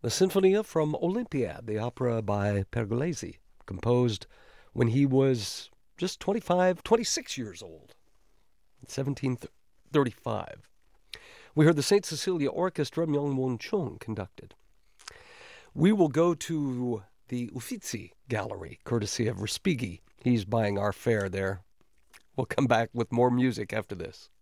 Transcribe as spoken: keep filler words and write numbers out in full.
The Sinfonia from Olympiad, the opera by Pergolesi, composed when he was just twenty-five, twenty-six years old, in seventeen thirty-five. We heard the Saint Cecilia Orchestra, Myung Moon Chung, conducted. We will go to the Uffizi Gallery, courtesy of Respighi. He's buying our fare there. We'll come back with more music after this.